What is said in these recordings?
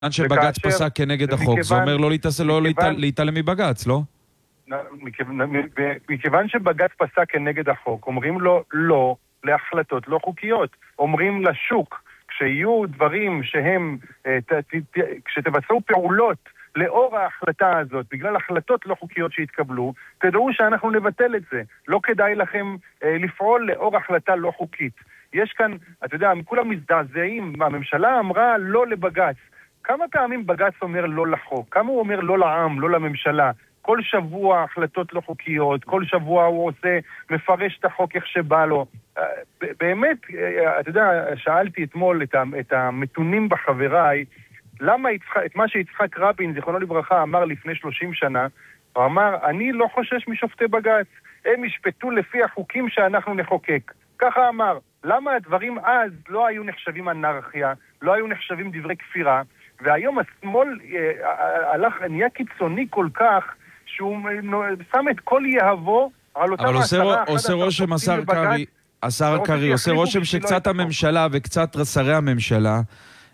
שבג"ץ פסק כנגד החוק, זה אומר לא להתעלם מבג"ץ, לא? מכיוון שבג"ץ פסק כנגד החוק, אומרים לו לא להחלטות לא חוקיות. אומרים לשוק, כשיהיו דברים שהם, כשתבצעו פעולות לאור ההחלטה הזאת, בגלל החלטות לא חוקיות שהתקבלו, תדעו שאנחנו נבטל את זה. לא כדאי לכם לפעול לאור החלטה לא חוקית. יש כאן, אתה יודע, כולם מזדעזעים, הממשלה אמרה לא לבג"ץ. כמה פעמים בג"ץ אומר לא לחוק? כמה הוא אומר לא לעם, לא לממשלה? כל שבוע החלטות לא חוקיות, כל שבוע הוא עושה, מפרש את החוק איך שבא לו. באמת, אתה יודע, שאלתי אתמול את המתונים בחבריי, למה את מה שיצחק רבין, זיכרונו לברכה, אמר לפני 30 שנה, הוא אמר, אני לא חושש משופטי בג"ץ, הם ישפטו לפי החוקים שאנחנו נחוקק. ככה אמר. למה הדברים אז לא היו נחשבים אנרכיה, לא היו נחשבים דברי כפירה, והיום השמאל נהיה קיצוני כל כך, שהוא שם את כל יהבו על אותם 10-11 עושה רושם, השר קרי, עושה רושם שקצת הממשלה וקצת שרי הממשלה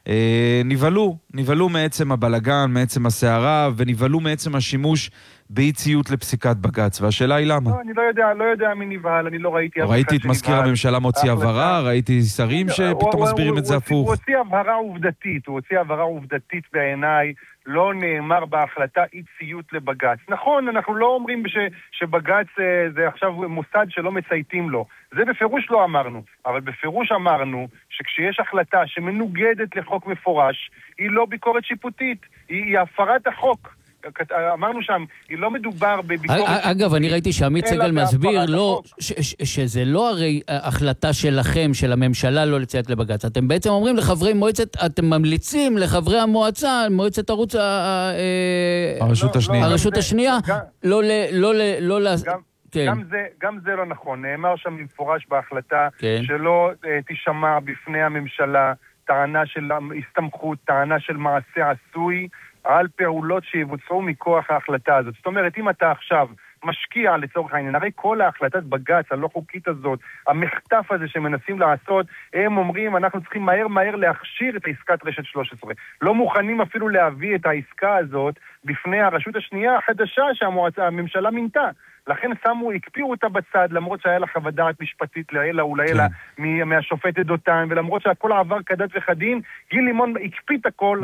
נבלו מעצם הבלגן, מעצם הסערה, ונבלו מעצם השימוש באי ציות לפסיקת בג"ץ, והשאלה היא למה? אני לא יודע מי נבהל, אני לא ראיתי... ראיתי את מזכיר הממשלה מוציא הבהרה, ראיתי שרים שפתאום מסבירים את זה הפוך. הוא הוציא הבהרה עובדתית בעיניי, לא נאמר בהחלטה אי ציות לבג"ץ. נכון, אנחנו לא אומרים שבג"ץ זה עכשיו מוסד שלא מצייתים לו. זה בפירוש לא אמרנו, אבל בפירוש אמרנו שכשיש החלטה שמנוגדת לחוק מפורש, היא לא ביקורת שיפוטית, היא הפרת החוק. אמרנו שם, היא לא מדובר בביקורת... אגב, אני ראיתי שעמית סגל מסביר שזה לא הרי החלטה שלכם, של הממשלה לא לציית לבג"ץ. אתם בעצם אומרים לחברי מועצת, אתם ממליצים לחברי המועצה, מועצת ערוץ הרשות השנייה, גם זה לא נכון. נאמר שם במפורש בהחלטה שלא תשמע בפני הממשלה טענה של הסתמכות, טענה של מעשה עשוי, על פעולות שיבוצעו מכוח ההחלטה הזאת. זאת אומרת, אם אתה עכשיו משקיע לצורך העניין, הרי כל ההחלטת בג"ץ הלא חוקית הזאת, המחטף הזה שמנסים לעשות, הם אומרים, אנחנו צריכים מהר להכשיר את העסקת רשת 13. לא מוכנים אפילו להביא את העסקה הזאת בפני הרשות השנייה החדשה שהממשלה מינתה. לכן הקפיאו אותה בצד, למרות שהיה לה חוות דעת משפטית לעילה ולעילה מהשופטת דותן, ולמרות שהכל עבר כדת וכדין, גיל לימון הקפיא את הכל.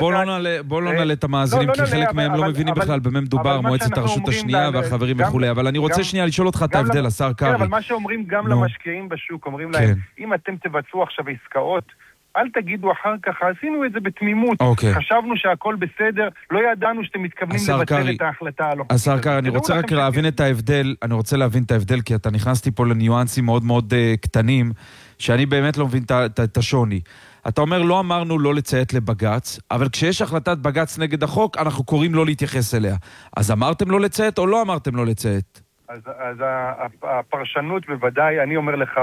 בוא לא נעלה את המאזינים, כי חלק מהם לא מבינים בכלל במה מדובר, מועצת הרשות השנייה והחברים וכו'. אבל אני רוצה שנייה לשאול אותך את ההבדל, השר קרי. אבל מה שאומרים גם למשקיעים בשוק, אומרים להם, אם אתם תבצעו עכשיו עסקאות, אל תגידו אחר כך, עשינו את זה בתמימות. חשבנו שהכל בסדר, לא ידענו שאתם מתכוונים לבטל את ההחלטה. השר קרי, אני רוצה רק להבין את ההבדל, כי אתה נכנסתי פה לניואנסים מאוד מאוד קטנים, שאני באמת לא מבין את השוני. אתה אומר, לא אמרנו לא לציית לבג"ץ, אבל כשיש החלטת בג"ץ נגד החוק, אנחנו קוראים לא להתייחס אליה. אז אמרתם לא לציית או לא אמרתם לא לציית? אז הפרשנות בוודאי, אני אומר לך,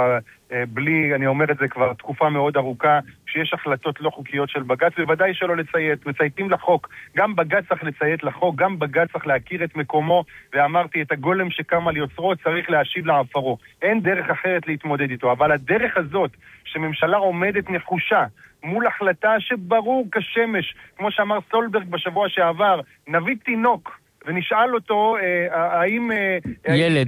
אני אומר את זה כבר תקופה מאוד ארוכה, כשיש החלטות לא חוקיות של בג"ץ, בוודאי שלא לציית, מצייתים לחוק, גם בג"ץ צריך לציית לחוק, גם בג"ץ צריך להכיר את מקומו, ואמרתי, את הגולם שקם על יוצרו צריך להשיב לעפרו. אין דרך אחרת להתמודד איתו, אבל הדרך הזאת, שממשלה עומדת נחושה, מול החלטה שברור כשמש, כמו שאמר סולברג בשבוע שעבר, נביא תינוק, ונשאל אותו האם... ילד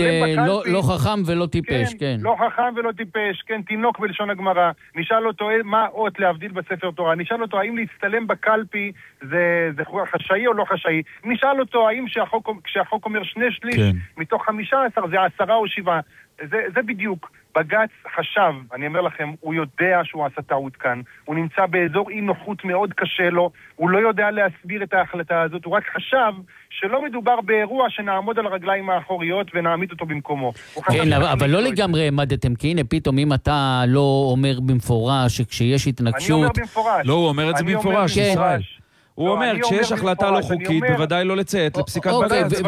לא חכם ולא טיפש, כן. לא חכם ולא טיפש, כן, תינוק בלשון הגמרא. נשאל אותו מה אות להבדיל בספר תורה. נשאל אותו האם להצטלם בקלפי זה חשאי או לא חשאי. נשאל אותו האם כשהחוק אומר 2/3 מתוך 15 זה 10 או 7. זה בדיוק. בג"ץ חשב, אני אומר לכם, הוא יודע שהוא עשה טעות כאן, הוא נמצא באזור אי נוחות מאוד קשה לו, הוא לא יודע להסביר את ההחלטה הזאת, הוא רק חשב שלא מדובר באירוע שנעמוד על הרגליים האחוריות ונעמיד אותו במקומו. כן, אבל לא לגמרי העמדתם, כי הנה פתאום אם אתה לא אומר במפורש שכשיש התנגשות... אני אומר במפורש. לא, הוא אומר את זה במפורש, ישראל. הוא אומר, כשיש החלטה לא חוקית, בוודאי לא לציית לפסיקת בג"ץ.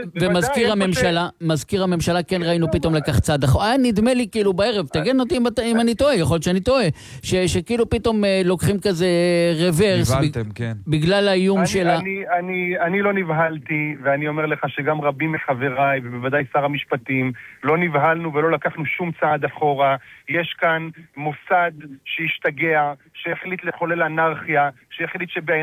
מזכיר הממשלה, כן ראינו פתאום לקח צעד אחורה. נדמה לי כאילו בערב, תגן אותי אם אני טועה, יכול להיות שאני טועה, שכאילו פתאום לוקחים כזה רוורס, בגלל האיום שלה. אני לא נבהלתי, ואני אומר לך שגם רבים מחבריי, ובוודאי שר המשפטים, לא נבהלנו ולא לקחנו שום צעד אחורה. יש כאן מוסד שהשתגע, שהחליט לחולל אנרכיה, שהחליט